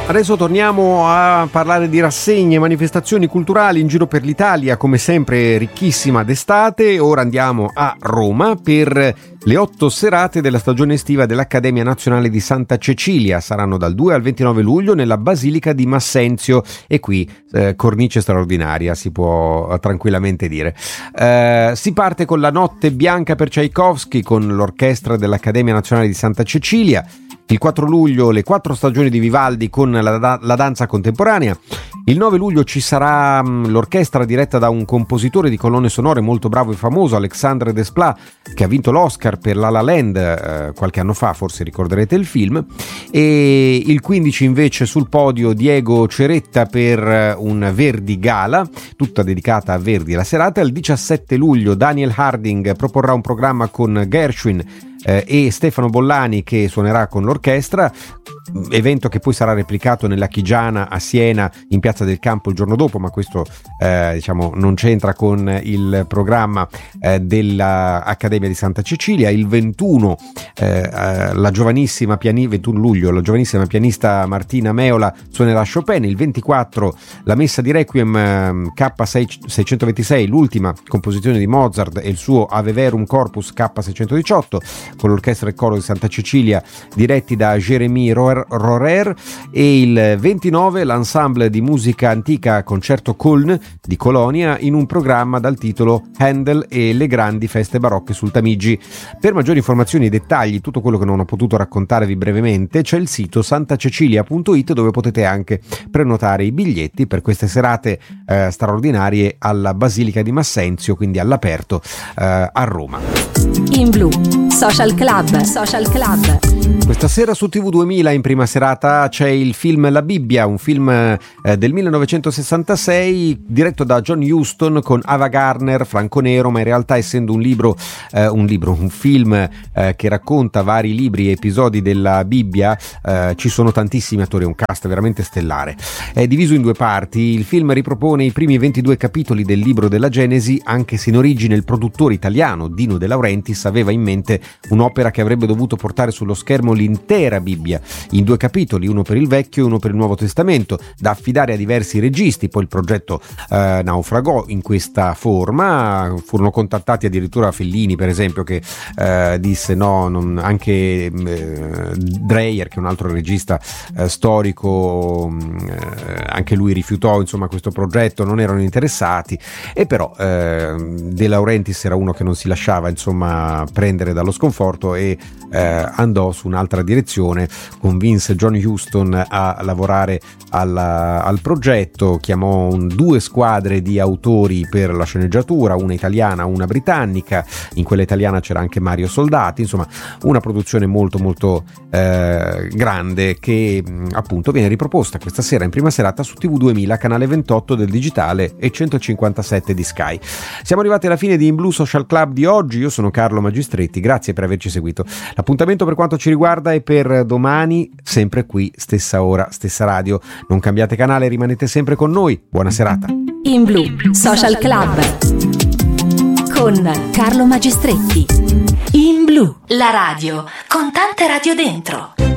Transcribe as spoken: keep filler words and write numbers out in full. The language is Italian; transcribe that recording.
Adesso torniamo a parlare di rassegne, manifestazioni culturali in giro per l'Italia, come sempre ricchissima d'estate. Ora andiamo a Roma per le otto serate della stagione estiva dell'Accademia Nazionale di Santa Cecilia. Saranno dal due al ventinove luglio nella Basilica di Massenzio e qui eh, cornice straordinaria, si può tranquillamente dire. Eh, si parte con la Notte Bianca per Tchaikovsky con l'orchestra dell'Accademia Nazionale di Santa Cecilia. Il quattro luglio le quattro stagioni di Vivaldi con la, la danza contemporanea. Il nove luglio ci sarà mh, l'orchestra diretta da un compositore di colonne sonore molto bravo e famoso, Alexandre Desplat, che ha vinto l'Oscar per La La Land eh, qualche anno fa, forse ricorderete il film. E il quindici invece sul podio Diego Ceretta per un Verdi Gala, tutta dedicata a Verdi la serata. Il diciassette luglio Daniel Harding proporrà un programma con Gershwin eh, e Stefano Bollani, che suonerà con l'orchestra, evento che poi sarà replicato nella Chigiana a Siena in Piazza del Campo il giorno dopo, ma questo eh, diciamo non c'entra con il programma eh, dell'Accademia di Santa Cecilia. Il ventuno eh, la giovanissima pianista ventuno luglio la giovanissima pianista Martina Meola suonerà Chopin. Il ventiquattro la messa di Requiem eh, K seicentoventisei, l'ultima composizione di Mozart, e il suo Ave Verum Corpus K seicentodiciotto con l'orchestra e il coro di Santa Cecilia diretti da Jérémy Rorer. E il ventinove l'ensemble di musica antica Concerto Köln di Colonia in un programma dal titolo Handel e le grandi feste barocche sul Tamigi. Per maggiori informazioni e dettagli, tutto quello che non ho potuto raccontarvi brevemente, c'è il sito santacecilia punto it, dove potete anche prenotare i biglietti per queste serate eh, straordinarie alla Basilica di Massenzio, quindi all'aperto eh, a Roma. In Blu Social Club, Social Club. Questa sera su T V duemila in prima serata c'è il film La Bibbia, un film eh, del millenovecentosessantasei diretto da John Huston con Ava Gardner, Franco Nero, ma in realtà, essendo un libro, eh, un libro, un film eh, che racconta vari libri e episodi della Bibbia, eh, ci sono tantissimi attori, un cast veramente stellare. È diviso in due parti. Il film ripropone i primi ventidue capitoli del libro della Genesi, anche se in origine il produttore italiano Dino De Laurentiis aveva in mente un'opera che avrebbe dovuto portare sullo schermo l'intera Bibbia in due capitoli, uno per il Vecchio e uno per il Nuovo Testamento, da affidare a diversi registi. Poi il progetto eh, naufragò in questa forma. Furono contattati addirittura Fellini, per esempio, che eh, disse no, non, anche eh, Dreyer, che è un altro regista eh, storico, eh, anche lui rifiutò insomma questo progetto, non erano interessati. E però eh, De Laurentiis era uno che non si lasciava insomma prendere dallo sconforto e eh, andò su un'altra direzione, convinse John Huston a lavorare alla, al progetto, chiamò un, due squadre di autori per la sceneggiatura, una italiana, una britannica. In quella italiana c'era anche Mario Soldati, insomma una produzione molto molto eh, grande che appunto viene riproposta questa sera in prima serata su T V duemila, canale ventotto del digitale e centocinquantasette di Sky. Siamo arrivati alla fine di In Blu Social Club di oggi. Io sono Carlo Magistretti, grazie per averci seguito. L'appuntamento per quanto ci riguarda è per domani, sempre qui, stessa ora, stessa radio. Non cambiate canale, rimanete sempre con noi. Buona serata. In Blu Social Club con Carlo Magistretti. In Blu, la radio con tante radio dentro.